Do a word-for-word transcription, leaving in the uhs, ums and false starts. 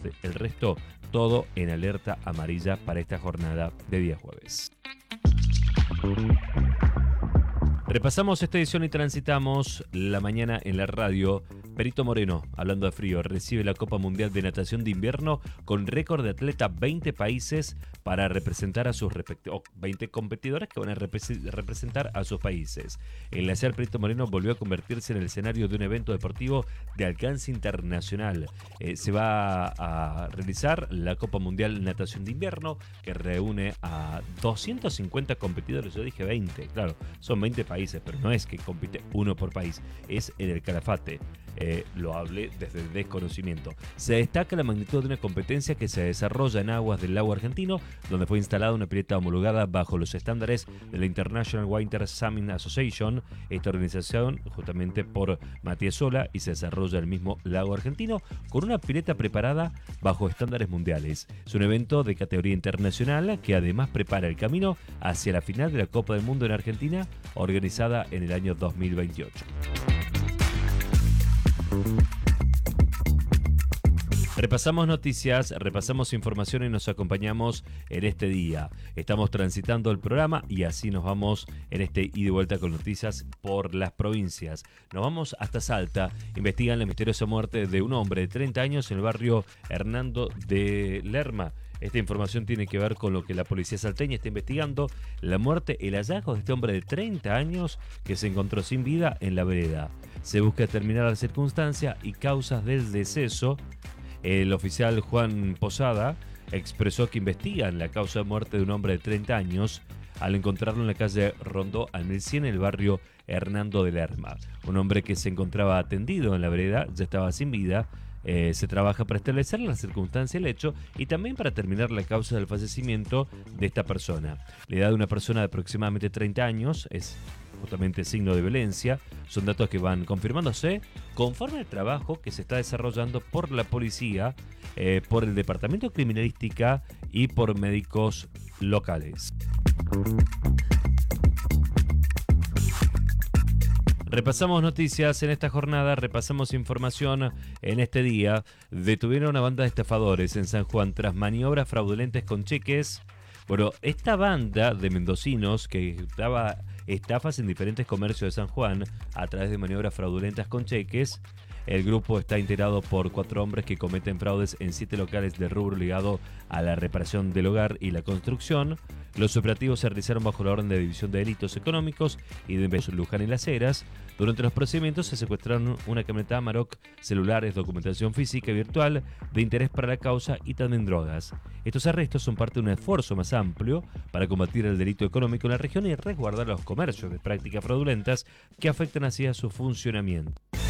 verde. El resto, todo en alerta amarilla para esta jornada de día jueves. Repasamos esta edición y transitamos la mañana en la radio. Perito Moreno, hablando de frío, recibe la Copa Mundial de Natación de Invierno con récord de atleta, veinte países para representar a sus respectivos, veinte competidores que van a repre- representar a sus países. El glaciar Perito Moreno volvió a convertirse en el escenario de un evento deportivo de alcance internacional. Eh, se va a realizar la Copa Mundial Natación de Invierno, que reúne a doscientos cincuenta competidores. Yo dije veinte, claro, son veinte países, pero no es que compite uno por país, es en el Calafate. Eh, lo hablé desde el desconocimiento. Se destaca la magnitud de una competencia que se desarrolla en aguas del lago argentino, donde fue instalada una pileta homologada bajo los estándares de la International Winter Swimming Association, esta organización justamente por Matías Sola, y se desarrolla en el mismo lago argentino con una pileta preparada bajo estándares mundiales. Es un evento de categoría internacional que además prepara el camino hacia la final de la Copa del Mundo en Argentina, organizada en el año dos mil veintiocho. Repasamos noticias, repasamos información y nos acompañamos en este día. Estamos transitando el programa y así nos vamos en este ida y vuelta con noticias por las provincias. Nos vamos hasta Salta. Investigan la misteriosa muerte de un hombre de treinta años en el barrio Hernando de Lerma. Esta información tiene que ver con lo que la policía salteña está investigando: la muerte, el hallazgo de este hombre de treinta años que se encontró sin vida en la vereda. Se busca determinar la circunstancia y causas del deceso. El oficial Juan Posada expresó que investigan la causa de muerte de un hombre de treinta años al encontrarlo en la calle Rondó al mil cien en el barrio Hernando de Lerma. Un hombre que se encontraba atendido en la vereda ya estaba sin vida. Eh, se trabaja para establecer la circunstancia del hecho y también para determinar la causa del fallecimiento de esta persona. La edad de una persona de aproximadamente treinta años es justamente signo de violencia. Son datos que van confirmándose conforme al trabajo que se está desarrollando por la policía, eh, por el departamento de criminalística y por médicos locales. Repasamos noticias en esta jornada, repasamos información en este día. Detuvieron a una banda de estafadores en San Juan tras maniobras fraudulentas con cheques. Bueno, esta banda de mendocinos que daba estafas en diferentes comercios de San Juan a través de maniobras fraudulentas con cheques. El grupo está integrado por cuatro hombres que cometen fraudes en siete locales de rubro ligado a la reparación del hogar y la construcción. Los operativos se realizaron bajo la orden de división de delitos económicos y de investigación Luján y Las Heras. Durante los procedimientos se secuestraron una camioneta Amarok, celulares, documentación física y virtual de interés para la causa y también drogas. Estos arrestos son parte de un esfuerzo más amplio para combatir el delito económico en la región y resguardar los comercios de prácticas fraudulentas que afectan así a su funcionamiento.